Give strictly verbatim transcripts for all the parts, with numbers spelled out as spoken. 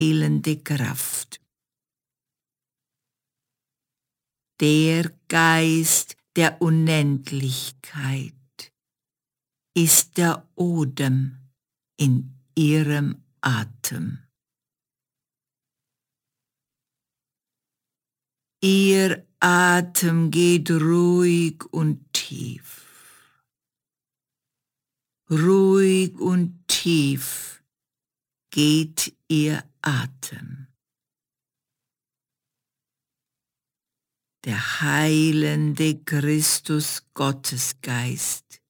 heilende Kraft. Der Geist der Unendlichkeit ist der Odem in ihrem Atem. Ihr Atem geht ruhig und tief. Ruhig und tief geht ihr Atem. Der heilende Christus Gottesgeist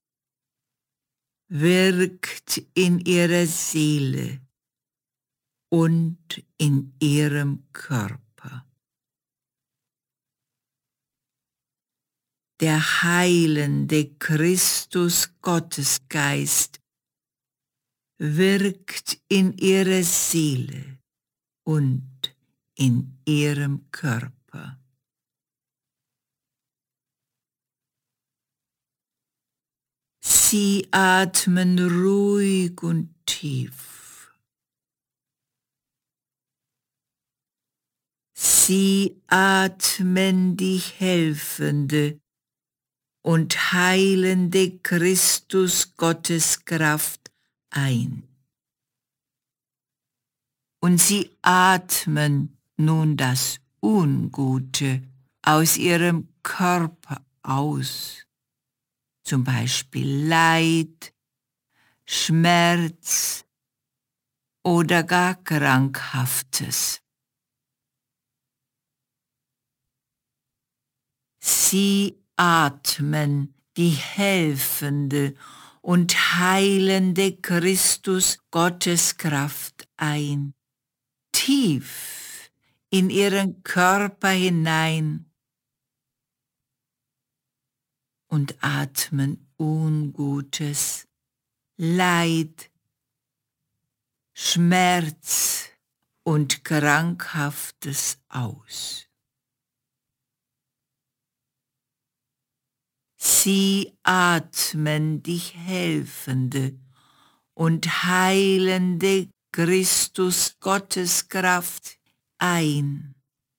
wirkt in ihrer Seele und in ihrem Körper. Der heilende Christus Gottesgeist wirkt in ihrer Seele und in ihrem Körper. Sie atmen ruhig und tief. Sie atmen die helfende und heilende Christus Gotteskraft ein. Und sie atmen nun das Ungute aus ihrem Körper aus. Zum Beispiel Leid, Schmerz oder gar Krankhaftes. Sie atmen die helfende und heilende Christus Gotteskraft ein, tief in ihren Körper hinein, und atmen Ungutes, Leid, Schmerz und Krankhaftes aus. Sie atmen die helfende und heilende Christus Gotteskraft ein,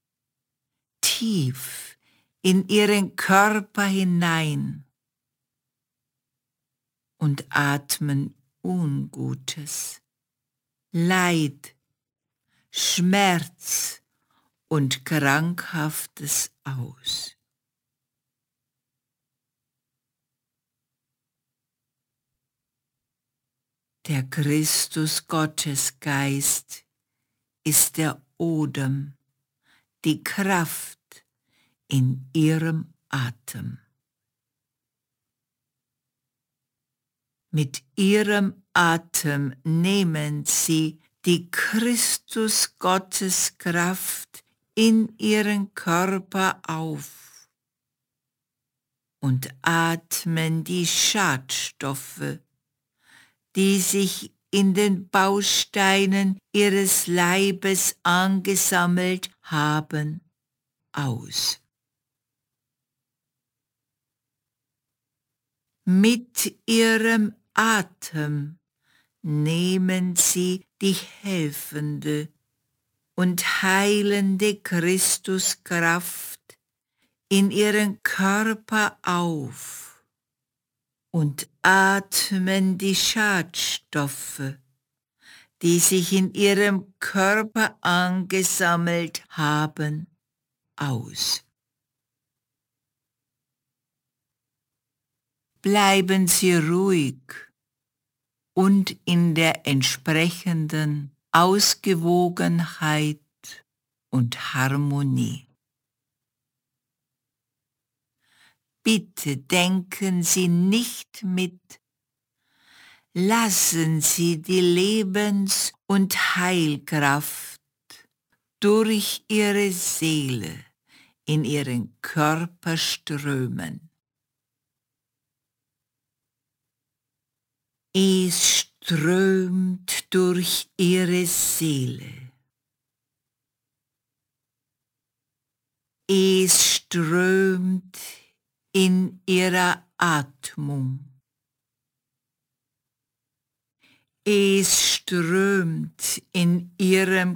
tief in ihren Körper hinein, und atmen Ungutes, Leid, Schmerz und Krankhaftes aus. Der Christus Gottesgeist ist der Odem, die Kraft in ihrem Atem. Mit ihrem Atem nehmen sie die Christus Gotteskraft in ihren Körper auf und atmen die Schadstoffe, die sich in den Bausteinen ihres Leibes angesammelt haben, aus. Mit ihrem Atem nehmen sie die helfende und heilende Christuskraft in ihren Körper auf und atmen die Schadstoffe, die sich in ihrem Körper angesammelt haben, aus. Bleiben Sie ruhig und in der entsprechenden Ausgewogenheit und Harmonie. Bitte denken Sie nicht mit, lassen Sie die Lebens- und Heilkraft durch Ihre Seele in Ihren Körper strömen. Es strömt durch Ihre Seele. Es strömt in Ihrer Atmung. Es strömt in ihrem